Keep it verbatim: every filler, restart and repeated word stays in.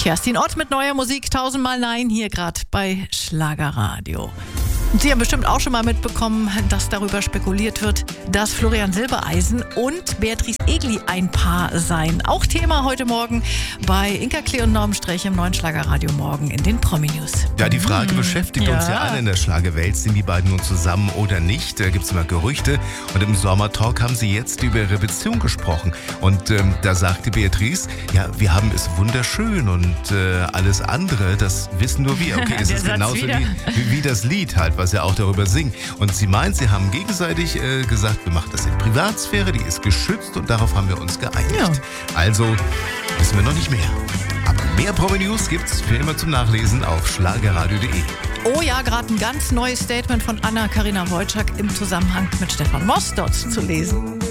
Kerstin Ott mit neuer Musik, tausendmal Nein, hier gerade bei Schlagerradio. Und Sie haben bestimmt auch schon mal mitbekommen, dass darüber spekuliert wird, dass Florian Silbereisen und Beatrice Egli ein Paar seien. Auch Thema heute Morgen bei Inka Klee und Norm Strech im neuen Schlagerradio morgen in den Promi-News. Ja, die Frage beschäftigt ja. uns ja alle in der Schlagerwelt. Sind die beiden nun zusammen oder nicht? Da gibt es immer Gerüchte. Und im Sommertalk haben sie jetzt über ihre Beziehung gesprochen. Und ähm, da sagte Beatrice, ja, wir haben es wunderschön und äh, alles andere, das wissen nur wir. Okay, es ist genauso wie, wie, wie das Lied halt, was ja auch darüber singt. Und sie meint, sie haben gegenseitig äh, gesagt, wir machen das in Privatsphäre, die ist geschützt und darauf haben wir uns geeinigt. Ja. Also wissen wir noch nicht mehr. Aber mehr Promi-News gibt's für immer zum Nachlesen auf schlagerradio punkt de. Oh ja, gerade ein ganz neues Statement von Anna-Karina Wojcik im Zusammenhang mit Stefan Moss dort zu lesen.